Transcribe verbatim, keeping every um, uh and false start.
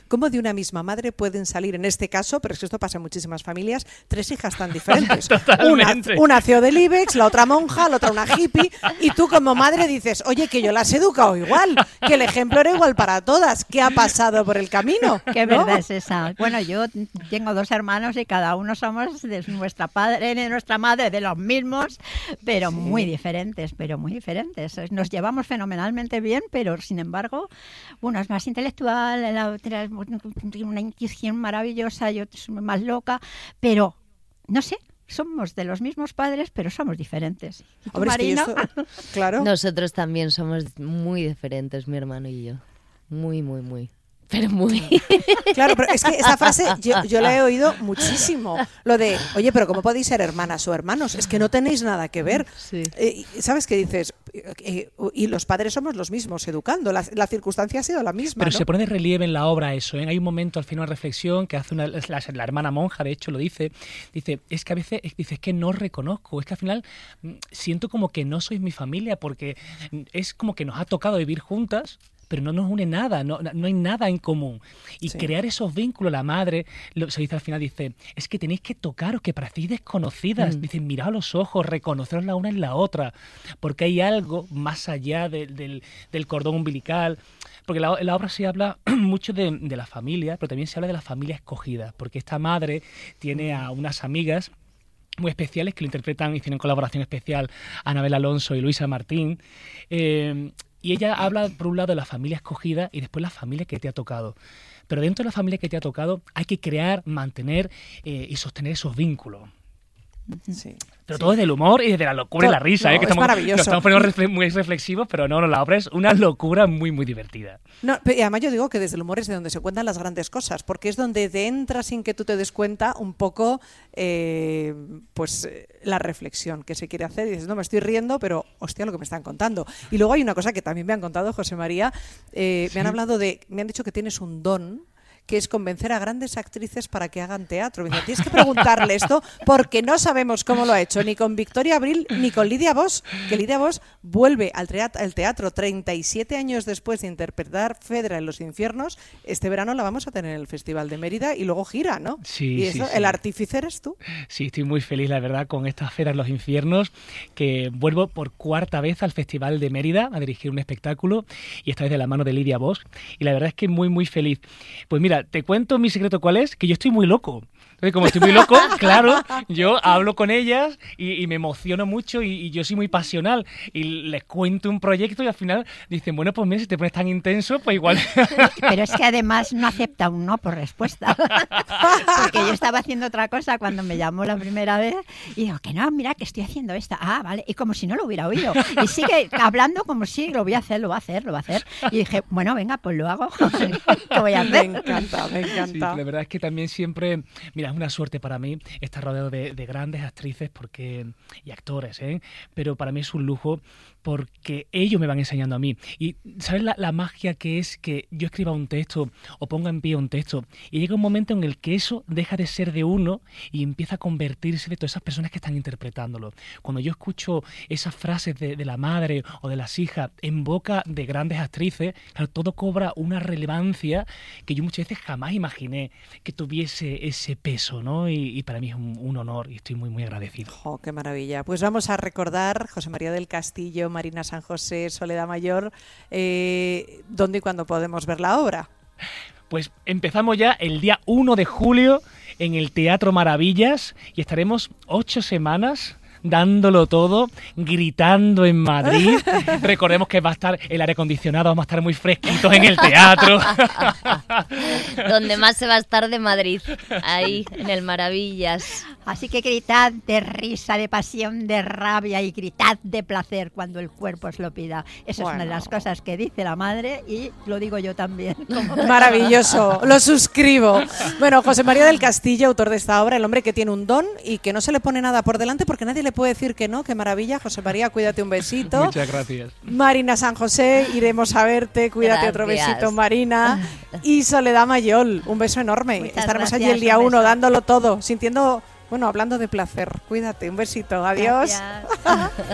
cómo de una misma madre pueden salir, en este caso, pero es que esto pasa en muchísimas familias, tres hijas tan diferentes. Una, una C E O del IBEX, la otra monja, la otra una hippie, y tú como madre dices, oye, que yo las he educado igual, que el ejemplo era igual para todas. ¿Qué ha pasado por el camino? Qué ¿no? verdad es esa. Bueno, yo tengo dos hermanos y cada uno somos de nuestra padre, de nuestra madre, de los mismos, pero sí. muy diferentes, pero muy diferentes. Nos llevamos fenomenalmente bien, pero sin embargo, uno es más intelectual, la otra tiene una intuición maravillosa, yo soy más loca, pero no sé. Somos de los mismos padres, pero somos diferentes. ¿Y tú, Hombre, Marina? Es que esto, claro. Nosotros también somos muy diferentes, mi hermano y yo. Muy, muy, muy. Pero muy... Claro, pero es que esa frase yo, yo la he oído muchísimo. Lo de, oye, pero ¿cómo podéis ser hermanas o hermanos? Es que no tenéis nada que ver. Sí. Eh, ¿Sabes qué dices? Eh, y los padres somos los mismos educando. La, la circunstancia ha sido la misma, Pero ¿no? se pone de relieve en la obra eso, ¿eh? Hay un momento al final de reflexión que hace una, la, la hermana monja, de hecho lo dice, dice, es que a veces dice, es que no reconozco, es que al final siento como que no sois mi familia porque es como que nos ha tocado vivir juntas, pero no nos une nada, no, no hay nada en común. Y sí. crear esos vínculos, la madre, lo, se dice al final, dice, es que tenéis que tocaros, que parecéis desconocidas. Mm. Dicen, mirad a los ojos, reconoceros la una en la otra, porque hay algo más allá de, del, del cordón umbilical. Porque la, la obra se habla mucho de, de la familia, pero también se habla de la familia escogida, porque esta madre tiene a unas amigas muy especiales que lo interpretan y tienen colaboración especial Anabel Alonso y Luisa Martín. Eh, Y ella habla, por un lado, de la familia escogida y después la familia que te ha tocado. Pero dentro de la familia que te ha tocado hay que crear, mantener eh, y sostener esos vínculos. Sí. Pero sí. todo desde el humor y desde la locura todo, y la risa. No, ¿eh? Que es estamos, maravilloso. Nos estamos poniendo refle- muy reflexivos, pero no, no, la obra es una locura muy, muy divertida. No, y además yo digo que desde el humor es de donde se cuentan las grandes cosas, porque es donde te entra sin que tú te des cuenta un poco eh, pues la reflexión que se quiere hacer. Y dices, no, me estoy riendo, pero hostia lo que me están contando. Y luego hay una cosa que también me han contado, José María, eh, ¿Sí? me han hablado de, me han dicho que tienes un don, que es convencer a grandes actrices para que hagan teatro. Me dicen, tienes que preguntarle esto porque no sabemos cómo lo ha hecho, ni con Victoria Abril, ni con Lidia Vos, que Lidia Vos vuelve al teatro, al teatro treinta y siete años después de interpretar Fedra en Los Infiernos. Este verano la vamos a tener en el Festival de Mérida y luego gira, ¿no? Sí, y eso, sí, sí. El artífice eres tú. Sí, estoy muy feliz, la verdad, con esta Fedra en Los Infiernos, que vuelvo por cuarta vez al Festival de Mérida a dirigir un espectáculo, y esta vez de la mano de Lidia Vos, y la verdad es que muy, muy feliz. Pues mira, te cuento mi secreto cuál es, que yo estoy muy loco. Entonces, como estoy muy loco, claro, yo hablo con ellas y, y me emociono mucho y, y yo soy muy pasional y les cuento un proyecto y al final dicen, bueno, pues mira, si te pones tan intenso, pues igual... Pero es que además no acepta un no por respuesta. Porque yo estaba haciendo otra cosa cuando me llamó la primera vez y digo, que no, mira, que estoy haciendo esta. Ah, vale, y como si no lo hubiera oído. Y sigue hablando como si lo voy a hacer, lo va a hacer, lo va a hacer. Y dije, bueno, venga, pues lo hago. ¿Qué voy a hacer? Me encanta, me encanta. Sí, la verdad es que también siempre, mira, es una suerte para mí estar rodeado de, de grandes actrices porque y actores, ¿eh? Pero para mí es un lujo porque ellos me van enseñando a mí. Y ¿sabes la, la magia que es que yo escriba un texto o ponga en pie un texto y llega un momento en el que eso deja de ser de uno y empieza a convertirse de todas esas personas que están interpretándolo? Cuando yo escucho esas frases de, de la madre o de las hijas en boca de grandes actrices, claro, todo cobra una relevancia que yo muchas veces jamás imaginé que tuviese ese peso, ¿no? Y, y para mí es un, un honor y estoy muy, muy agradecido. Oh, ¡qué maravilla! Pues vamos a recordar, José María del Castillo, Marina San José, Soledad Mayor, eh, ¿dónde y cuándo podemos ver la obra? Pues empezamos ya el día uno de julio en el Teatro Maravillas y estaremos ocho semanas dándolo todo, gritando en Madrid. Recordemos que va a estar el aire acondicionado, vamos a estar muy fresquitos en el teatro. Donde más se va a estar de Madrid, ahí, en el Maravillas. Así que gritad de risa, de pasión, de rabia y gritad de placer cuando el cuerpo os lo pida. Esa bueno. es una de las cosas que dice la madre y lo digo yo también. Maravilloso, lo suscribo. Bueno, José María del Castillo, autor de esta obra, el hombre que tiene un don y que no se le pone nada por delante porque nadie le puede decir que no. Qué maravilla. José María, cuídate, un besito. Muchas gracias. Marina San José, iremos a verte, cuídate. Gracias. Otro besito, Marina. Y Soledad Mayol, un beso enorme. Muchas Estaremos gracias, allí el día uno dándolo todo, sintiendo, bueno, hablando de placer. Cuídate, un besito, adiós.